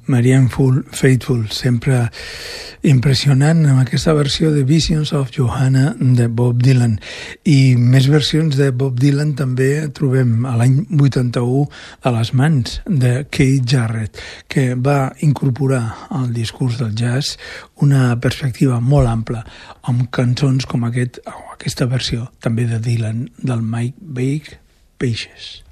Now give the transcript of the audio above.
Marianne Faithfull, sempre impressionant amb aquesta versió de Visions of Johanna de Bob Dylan. I més versions de Bob Dylan també trobem a l'any 81 a les mans de Keith Jarrett, que va incorporar al discurs del jazz una perspectiva molt ampla amb cançons com aquesta versió també de Dylan del Mike Bake Pages.